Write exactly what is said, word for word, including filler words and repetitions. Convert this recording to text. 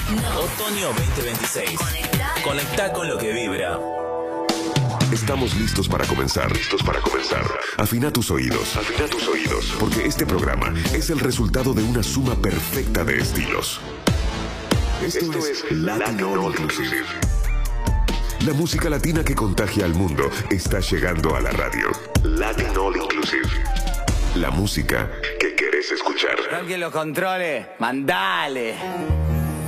Otoño veinte veintiséis. Conecta. Conecta con lo que vibra. Estamos listos para comenzar. Listos para comenzar. Afina tus oídos. Afina tus oídos. Porque este programa es el resultado de una suma perfecta de estilos. Esto, Esto es, es Latin All Inclusive. La música latina que contagia al mundo está llegando a la radio. Latin All Inclusive. La música que querés escuchar. Alguien los controle. Mandale.